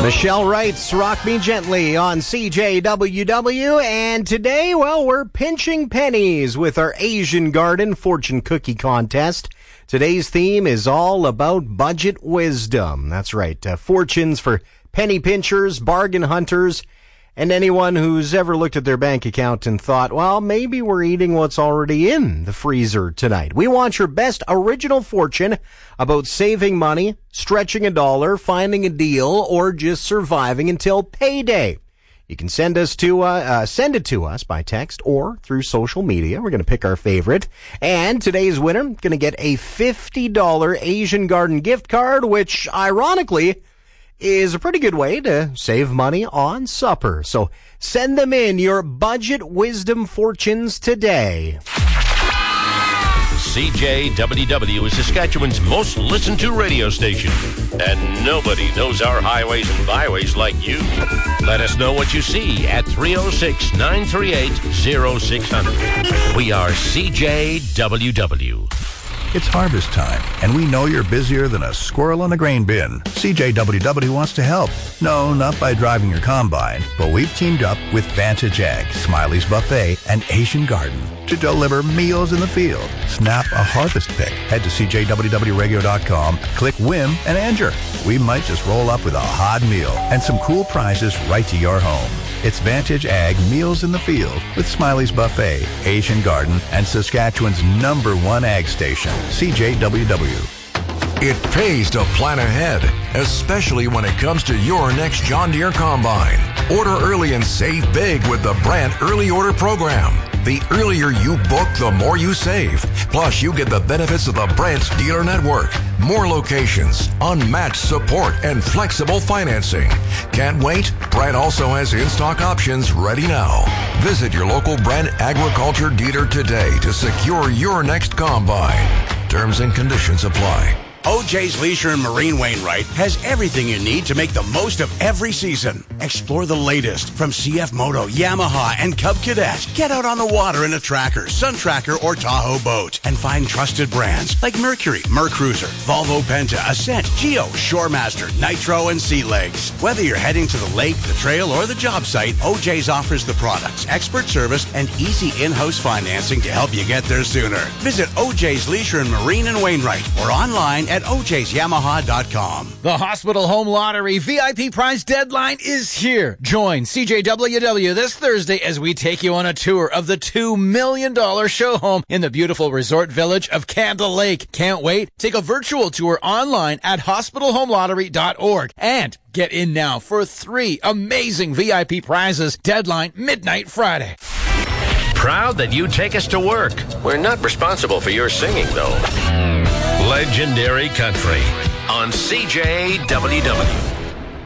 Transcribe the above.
Michelle writes, Rock Me Gently on CJWW, and today, well, we're pinching pennies with our Asian Garden Fortune Cookie Contest. Today's theme is all about budget wisdom. That's right, fortunes for penny pinchers, bargain hunters, and anyone who's ever looked at their bank account and thought, well, maybe we're eating what's already in the freezer tonight. We want your best original fortune about saving money, stretching a dollar, finding a deal, or just surviving until payday. You can send it to us by text or through social media. We're going to pick our favorite. And today's winner going to get a $50 Asian Garden gift card, which ironically is a pretty good way to save money on supper. So send them in, your budget wisdom fortunes today. CJWW is Saskatchewan's most listened to radio station. And nobody knows our highways and byways like you. Let us know what you see at 306-938-0600. We are CJWW. It's harvest time, and we know you're busier than a squirrel in a grain bin. CJWW wants to help. No, not by driving your combine, but we've teamed up with Vantage Ag, Smiley's Buffet, and Asian Garden to deliver meals in the field. Snap a harvest pick. Head to CJWWRadio.com, click Win, and enter. We might just roll up with a hot meal and some cool prizes right to your home. It's Vantage Ag Meals in the Field with Smiley's Buffet, Asian Garden, and Saskatchewan's #1 ag station, CJWW. It pays to plan ahead, especially when it comes to your next John Deere combine. Order early and save big with the Brandt Early Order Program. The earlier you book, the more you save. Plus, you get the benefits of the Brandt dealer network. More locations, unmatched support, and flexible financing. Can't wait? Brandt also has in-stock options ready now. Visit your local Brandt Agriculture dealer today to secure your next combine. Terms and conditions apply. OJ's Leisure and Marine Wainwright has everything you need to make the most of every season. Explore the latest from CF Moto, Yamaha, and Cub Cadet. Get out on the water in a Tracker, Sun Tracker, or Tahoe boat and find trusted brands like Mercury, Mercruiser, Volvo Penta, Ascent, Geo, Shoremaster, Nitro, and Sea Legs. Whether you're heading to the lake, the trail, or the job site, OJ's offers the products, expert service, and easy in-house financing to help you get there sooner. Visit OJ's Leisure and Marine and Wainwright or online at ojsyamaha.com. The Hospital Home Lottery VIP prize deadline is here. Join CJWW this Thursday as we take you on a tour of the $2 million show home in the beautiful resort village of Candle Lake. Can't wait? Take a virtual tour online at hospitalhomelottery.org and get in now for 3 amazing VIP prizes. Deadline midnight Friday. Proud that you take us to work. We're not responsible for your singing, though. Legendary Country on CJWW.